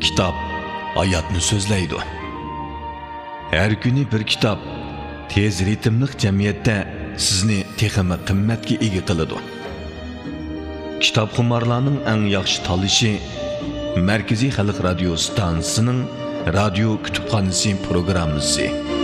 Kitap hayatni so'zlaydi. Her günü bir kitap tez ritmlik jamiyatda sizni texmi qimmatga ega qiladi. Kitap xumarlarning eng yaxshi tanlashi Markaziy Xalq radio stansiyasining radio kutubxonasi programmasi.